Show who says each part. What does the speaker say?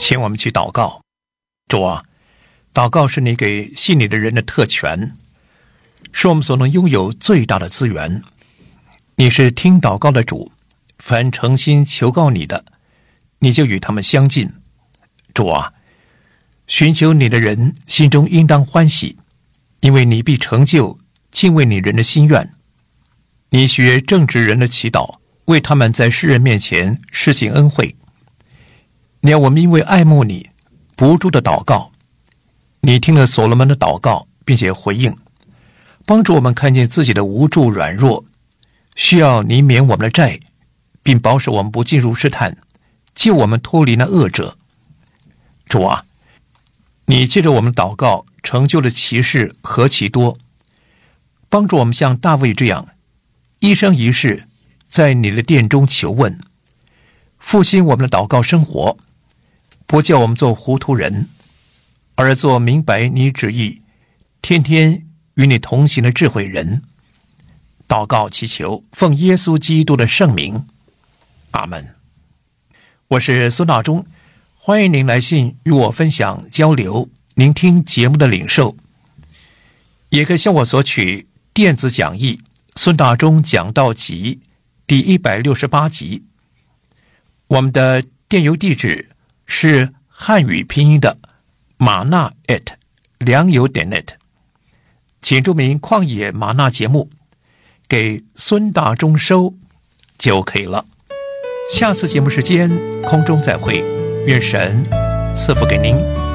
Speaker 1: 请我们去祷告。主啊，祷告是你给信你的人的特权，是我们所能拥有最大的资源。你是听祷告的主，凡诚心求告你的，你就与他们相近。主啊，寻求你的人心中应当欢喜，因为你必成就敬畏你人的心愿。你学正直人的祈祷，为他们在世人面前施行恩惠。你要我们因为爱慕你，不住的祷告。你听了所罗门的祷告，并且回应，帮助我们看见自己的无助软弱，需要你免我们的债，并保守我们不进入试探，救我们脱离那恶者。主啊，你借着我们祷告成就的奇事何其多，帮助我们像大卫这样一生一世在你的殿中求问，复兴我们的祷告生活，不叫我们做糊涂人，而做明白你旨意，天天与你同行的智慧人。祷告祈求，奉耶稣基督的圣名，阿们。我是孙大中，欢迎您来信与我分享交流您听节目的领受，也可以向我索取电子讲义孙大中讲道集第168集。我们的电邮地址是汉语拼音的玛纳良友.net， 请注明旷野玛纳节目，给孙大中收就可以了。下次节目时间空中再会，愿神赐福给您。